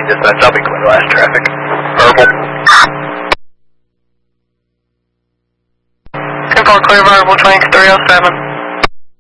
dispatch, I'll be clear last traffic. Purple. 10-4 clear, variable 2307.